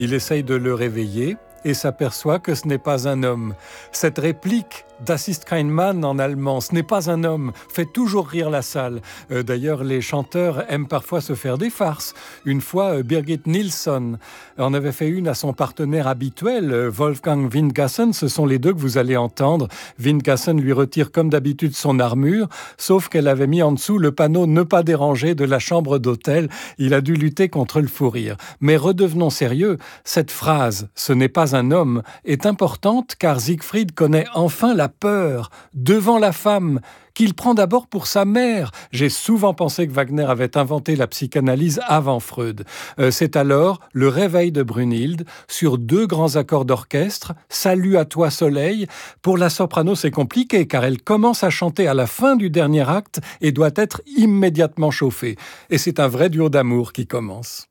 Il essaye de le réveiller et s'aperçoit que ce n'est pas un homme. Cette réplique Das ist kein Mann en allemand, ce n'est pas un homme, fait toujours rire la salle. D'ailleurs, les chanteurs aiment parfois se faire des farces. Une fois, Birgit Nilsson en avait fait une à son partenaire habituel, Wolfgang Windgassen. Ce sont les deux que vous allez entendre. Windgassen lui retire comme d'habitude son armure, sauf qu'elle avait mis en dessous le panneau « Ne pas déranger » de la chambre d'hôtel. Il a dû lutter contre le fou rire. Mais redevenons sérieux, cette phrase « Ce n'est pas un homme » est importante car Siegfried connaît enfin la peur devant la femme qu'il prend d'abord pour sa mère. J'ai souvent pensé que Wagner avait inventé la psychanalyse avant Freud. C'est alors le réveil de Brunhilde sur 2 grands accords d'orchestre. Salut à toi soleil. Pour la soprano, c'est compliqué car elle commence à chanter à la fin du dernier acte et doit être immédiatement chauffée. Et c'est un vrai duo d'amour qui commence.